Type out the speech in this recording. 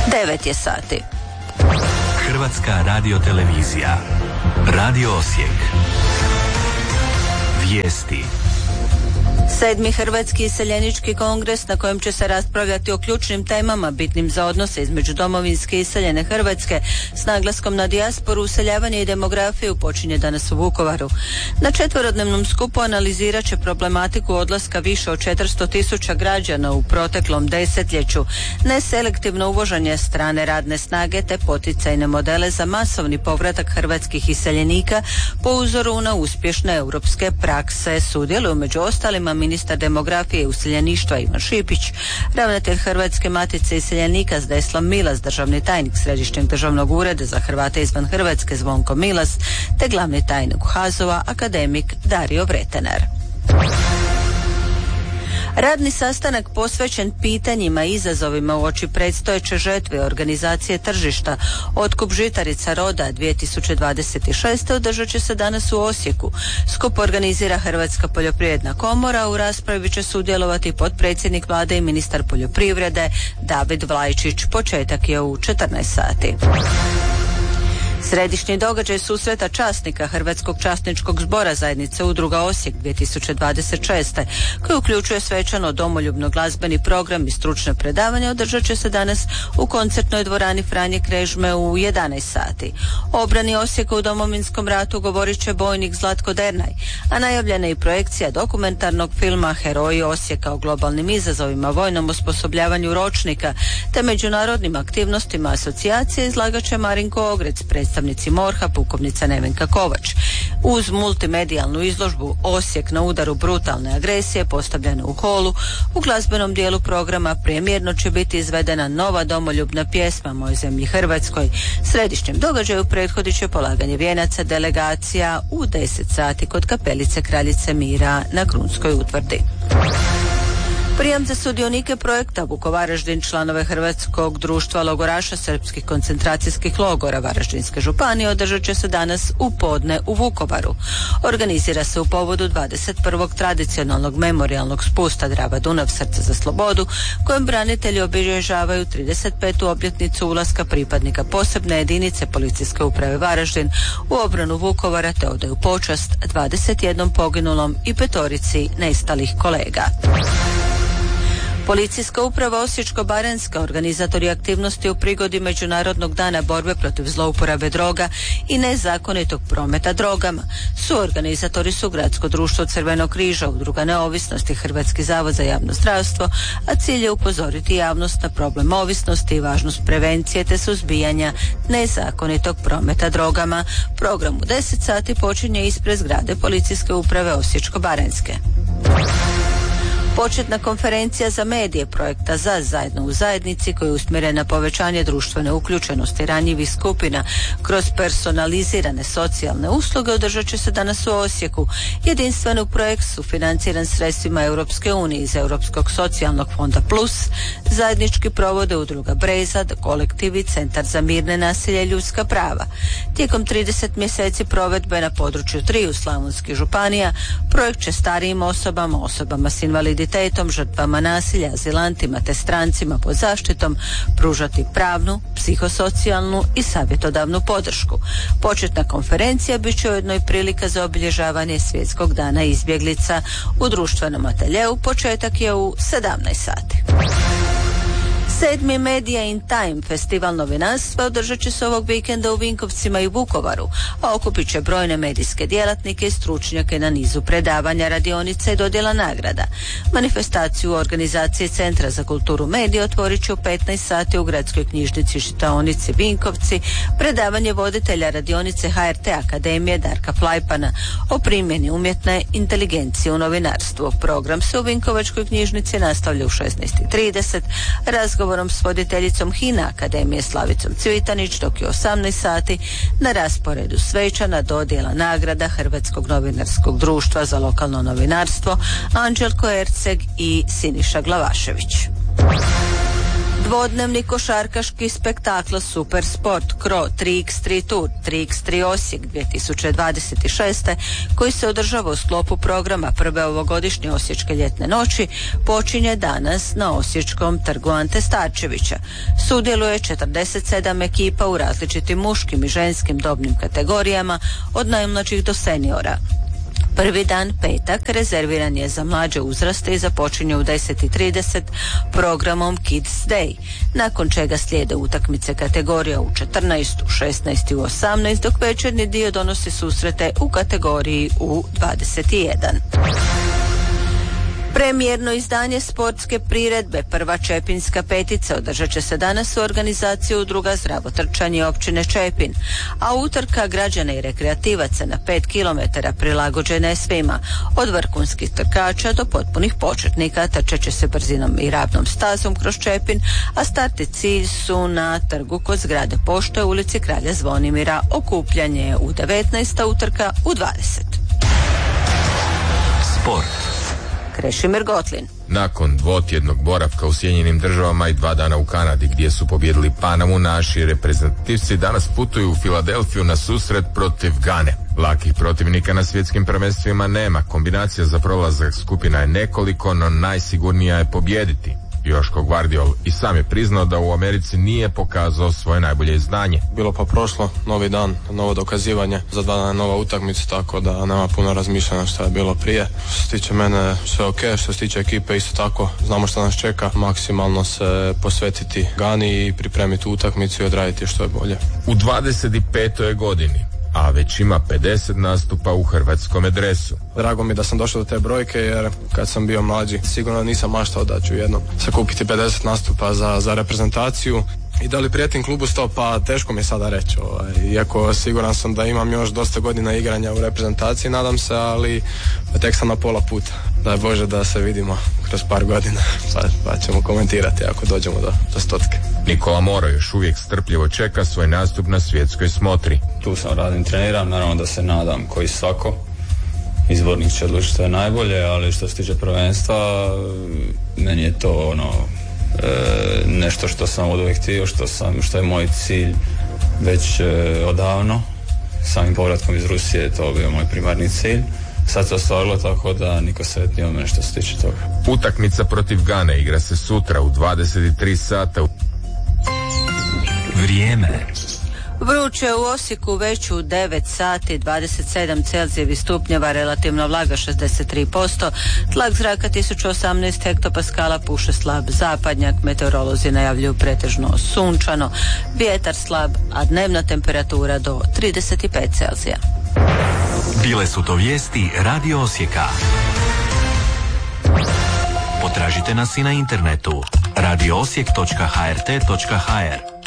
9 je sati. Hrvatska radiotelevizija. Radio Osijek. Vijesti. 7. Hrvatski iseljenički kongres na kojem će se raspravljati o ključnim temama bitnim za odnose između domovinske i iseljene Hrvatske s naglaskom na dijasporu, useljavanje i demografiju počinje danas u Vukovaru. Na četverodnevnom skupu analizirat će problematiku odlaska više od 400.000 građana u proteklom desetljeću, neselektivno uvoženje strane radne snage te poticajne modele za masovni povratak hrvatskih iseljenika po uzoru na uspješne europske prakse. Sudjeluju među ostalima ministar demografije i useljeništva Ivan Šipić, ravnatelj Hrvatske matice iseljenika Zdeslav Milas, državni tajnik Središnjeg državnog ureda za Hrvate izvan Hrvatske Zvonko Milas, te glavni tajnik HAZU-a akademik Dario Vretenar. Radni sastanak posvećen pitanjima i izazovima uoči predstojeće žetve organizacije tržišta otkup žitarica roda 2026. održat će se danas u Osijeku. Skup organizira Hrvatska poljoprivredna komora, u raspravi će sudjelovati potpredsjednik vlade i ministar poljoprivrede David Vlajčić. Početak je u 14 sati. Središnji događaj susreta časnika Hrvatskog časničkog zbora zajednice udruga Osijek 2026. koji uključuje svečano domoljubno glazbeni program i stručne predavanja održat će se danas u koncertnoj dvorani Franje Krežme u 11 sati. O obrani Osijeka u Domovinskom ratu govorit će bojnik Zlatko Dernaj, a najavljena je i projekcija dokumentarnog filma Heroji Osijeka o globalnim izazovima, vojnom osposobljavanju ročnika te međunarodnim aktivnostima asocijacije izlagat će Marinko Ogrec, predstavnici MORH-a, pukovnica Nevenka Kovač. Uz multimedijalnu izložbu Osijek na udaru brutalne agresije postavljene u holu, u glazbenom dijelu programa premijerno će biti izvedena nova domoljubna pjesma Moj zemlji Hrvatskoj. Središnjem događaju prethodit će polaganje vijenaca delegacija u 10 sati kod kapelice Kraljice Mira na Krunskoj utvrdi. Prijam za sudionike projekta Vukovaraždin, članove Hrvatskog društva logoraša srpskih koncentracijskih logora Varaždinske županije održat će se danas u podne u Vukovaru. Organizira se u povodu 21. tradicionalnog memorijalnog spusta Drava-Dunav Srce za slobodu, kojem branitelji obilježavaju 35. obljetnicu ulaska pripadnika posebne jedinice Policijske uprave Varaždin u obranu Vukovara te odaju počast 21 poginulom i 5 nestalih kolega. Policijska uprava Osječko-baranjska, organizatori aktivnosti u prigodi Međunarodnog dana borbe protiv zlouporabe droga i nezakonitog prometa drogama. Suorganizatori su Gradsko društvo Crvenog križa, Udruga Neovisnosti, Hrvatski zavod za javno zdravstvo, a cilj je upozoriti javnost na problem ovisnosti i važnost prevencije te suzbijanja nezakonitog prometa drogama. Program u 10 sati počinje ispred zgrade Policijske uprave Osječko-baranjske. Početna konferencija za medije projekta ZA Zajedno u zajednici, koji je usmjeren na povećanje društvene uključenosti ranjivih skupina kroz personalizirane socijalne usluge, održat će se danas u Osijeku. Jedinstveni projekt sufinanciran sredstvima Europske unije iz Europskog socijalnog fonda Plus zajednički provode udruga Breza, Kolektiv i Centar za mirne nasilje i ljudska prava. Tijekom 30 mjeseci provedbe na području 3 slavonskih županija projekt će starijim osobama, osobama s invaliditetom, žrtvama nasilja, azilantima te strancima pod zaštitom pružati pravnu, psihosocijalnu i savjetodavnu podršku. Početna konferencija bit će ujedno i prilika za obilježavanje Svjetskog dana izbjeglica u društvenom ateljeu. Početak je u 17 sati. 7. Media in Time festival novinarstva održat će se ovog vikenda u Vinkovcima i Vukovaru, a okupit će brojne medijske djelatnike i stručnjake na nizu predavanja, radionica i dodjela nagrada. Manifestaciju organizacije Centra za kulturu medija otvorit će u 15 sati u Gradskoj knjižnici i čitaonici Vinkovci predavanje voditelja radionice HRT Akademije Darka Flajpana o primjeni umjetne inteligencije u novinarstvu. Program se u Vinkovačkoj knjižnici nastavlja u 16:30 razgovorom s voditeljicom HINA Akademije Slavicom Cvitanić, dok je 18 sati na rasporedu svečana dodjela nagrada Hrvatskog novinarskog društva za lokalno novinarstvo Anđelko Erceg i Siniša Glavašević. Dvodnevni košarkaški spektakl Super Sport Cro 3x3 Tour 3x3 Osijek 2026. koji se održava u sklopu programa prve ovogodišnje osječke ljetne noći počinje danas na Osječkom trgu Ante Starčevića. Sudjeluje 47 ekipa u različitim muškim i ženskim dobnim kategorijama od najmlađih do seniora. Prvi dan, petak, rezerviran je za mlađe uzraste i započinje u 10:30 programom Kids Day, nakon čega slijede utakmice kategorija u 14, u 16 i u 18, dok večernji dio donosi susrete u kategoriji u 21. Premijerno izdanje sportske priredbe Prva Čepinska petica održat će se danas u organizaciji udruga Zdravo trčanje općine Čepin, a utrka građana i rekreativaca na 5 km prilagođena je svima, od vrhunskih trkača do potpunih početnika. Trčat će se brzinom i ravnom stazom kroz Čepin, a start i cilj su na trgu kod zgrade pošte u ulici Kralja Zvonimira. Okupljanje je u 19, a utrka u 20. Sport. Krešimir Gotlin. Nakon dvotjednog boravka u Sjedinjenim Državama i 2 dana u Kanadi gdje su pobijedili Panamu, naši reprezentativci danas putuju u Filadelfiju na susret protiv Gane. Lakih protivnika na svjetskim prvenstvima nema. Kombinacija za prolazak skupina je nekoliko, no najsigurnija je pobijediti. Joško Gvardiol i sam je priznao da u Americi nije pokazao svoje najbolje izdanje. Bilo pa prošlo, novi dan, novo dokazivanje, za 2 dana nova utakmica, tako da nema puno razmišljanja što je bilo prije. Što se tiče mene sve ok, što se tiče ekipe isto tako, znamo što nas čeka, maksimalno se posvetiti Gani i pripremiti utakmicu i odraditi što je bolje. U 25. godini, a već ima 50 nastupa u hrvatskom dresu. Drago mi da sam došao do te brojke, jer kad sam bio mlađi sigurno nisam maštao da ću jednom sakupiti 50 nastupa za reprezentaciju. I da li prijetim klubu 100, pa teško mi je sada reći. Iako siguran sam da imam još dosta godina igranja u reprezentaciji, nadam se, ali tek sam na pola puta. Daj Bože da se vidimo kroz par godina, pa ćemo komentirati ako dođemo do 100. Nikola Moro još uvijek strpljivo čeka svoj nastup na svjetskoj smotri. Tu sam, radim, treniram, naravno da se nadam koji svako. Izbornik će odlučiti što je najbolje, ali što se tiče prvenstva, meni je to nešto što sam od uvijek htio, što je moj cilj već odavno. Samim povratkom iz Rusije to bio moj primarni cilj. Sad se ostvarilo, tako da niko sretniji od mene što se tiče toga. Utakmica protiv Gane igra se sutra u 23 sata. Vrijeme. Vruće u Osijeku već u 9 sati, 27 Celzijevih stupnjeva, relativna vlaga 63%, tlak zraka 1018 hektopaskala, puše slab zapadnjak, meteorolozi najavljuju pretežno sunčano, vjetar slab, a dnevna temperatura do 35 Celzija. Bile su to vijesti Radio Osijeka. Potražite nas i na internetu radioosijek.hrt.hr.